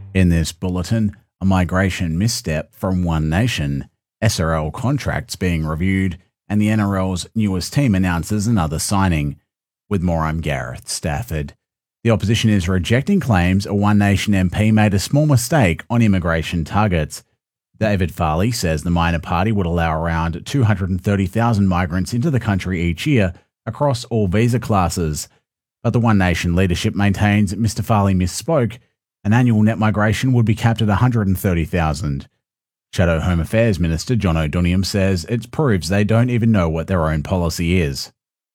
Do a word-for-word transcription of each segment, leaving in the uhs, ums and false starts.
In this bulletin, a migration misstep from One Nation, S R L contracts being reviewed, and the N R L's newest team announces another signing. With more, I'm Gareth Stafford. The opposition is rejecting claims a One Nation M P made a small mistake on immigration targets. David Farley says the minor party would allow around two hundred thirty thousand migrants into the country each year across all visa classes. But the One Nation leadership maintains Mister Farley misspoke. An annual net migration would be capped at one hundred thirty thousand. Shadow Home Affairs Minister John O'Donoghue says it proves they don't even know what their own policy is.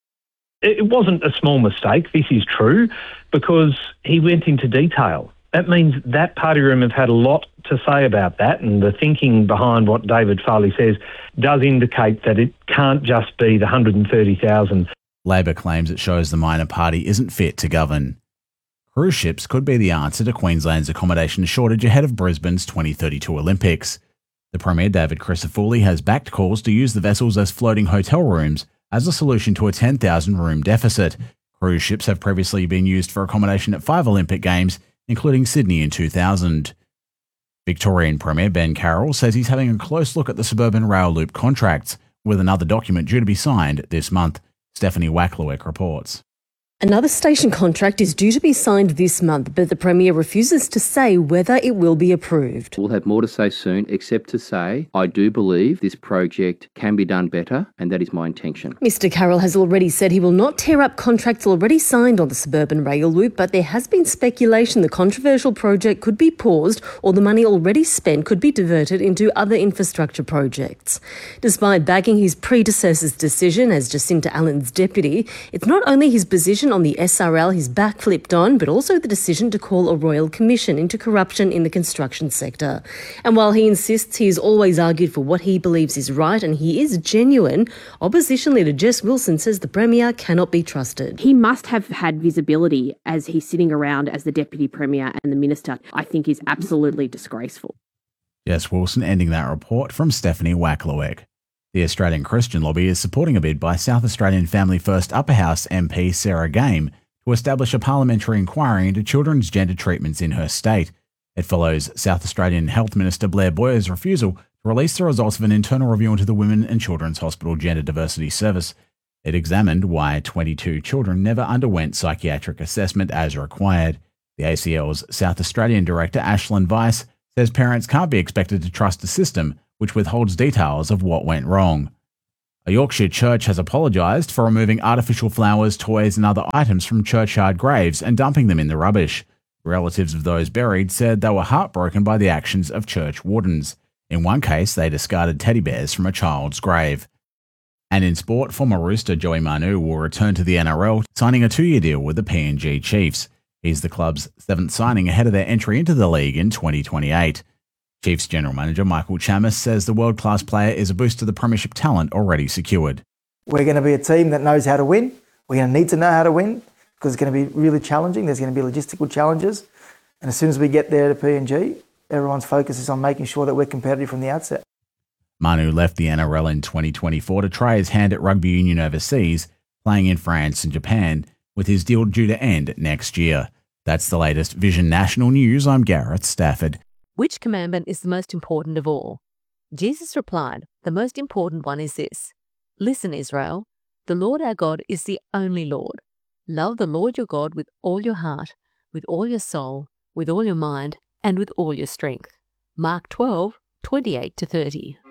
It wasn't a small mistake, this is true, because he went into detail. That means that party room have had a lot to say about that, and the thinking behind what David Farley says does indicate that it can't just be the one hundred thirty thousand. Labor claims it shows the minor party isn't fit to govern. Cruise ships could be the answer to Queensland's accommodation shortage ahead of Brisbane's twenty thirty-two Olympics. The Premier David Crisafulli has backed calls to use the vessels as floating hotel rooms as a solution to a ten thousand room deficit. Cruise ships have previously been used for accommodation at five Olympic Games, including Sydney in two thousand. Victorian Premier Ben Carroll says he's having a close look at the suburban rail loop contracts, with another document due to be signed this month. Stephanie Wacklewick reports. Another station contract is due to be signed this month, but the Premier refuses to say whether it will be approved. We'll have more to say soon, except to say I do believe this project can be done better, and that is my intention. Mister Carroll has already said he will not tear up contracts already signed on the suburban rail loop, but there has been speculation the controversial project could be paused or the money already spent could be diverted into other infrastructure projects. Despite backing his predecessor's decision as Jacinta Allen's deputy, it's not only his position on the S R L he's backflipped on, but also the decision to call a royal commission into corruption in the construction sector. And while he insists he has always argued for what he believes is right and he is genuine, opposition leader Jess Wilson says the Premier cannot be trusted. He must have had visibility as he's sitting around as the Deputy Premier and the Minister. I think is absolutely disgraceful. Jess Wilson ending that report from Stephanie Wacklewick. The Australian Christian Lobby is supporting a bid by South Australian Family First Upper House M P Sarah Game to establish a parliamentary inquiry into children's gender treatments in her state. It follows South Australian Health Minister Blair Boyer's refusal to release the results of an internal review into the Women and Children's Hospital Gender Diversity Service. It examined why twenty-two children never underwent psychiatric assessment as required. The A C L's South Australian Director Ashlyn Weiss says parents can't be expected to trust a system which withholds details of what went wrong. A Yorkshire church has apologised for removing artificial flowers, toys and other items from churchyard graves and dumping them in the rubbish. Relatives of those buried said they were heartbroken by the actions of church wardens. In one case, they discarded teddy bears from a child's grave. And in sport, former Rooster Joey Manu will return to the N R L, signing a two-year deal with the P N G Chiefs. He's the club's seventh signing ahead of their entry into the league in twenty twenty-eight. Chiefs General Manager Michael Chammas says the world-class player is a boost to the premiership talent already secured. We're going to be a team that knows how to win. We're going to need to know how to win because it's going to be really challenging. There's going to be logistical challenges. And as soon as we get there to P N G, everyone's focus is on making sure that we're competitive from the outset. Manu left the N R L in twenty twenty-four to try his hand at rugby union overseas, playing in France and Japan, with his deal due to end next year. That's the latest Vision National News. I'm Gareth Stafford. Which commandment is the most important of all? Jesus replied, the most important one is this. Listen, Israel, the Lord our God is the only Lord. Love the Lord your God with all your heart, with all your soul, with all your mind, and with all your strength. Mark twelve, twenty-eight to thirty.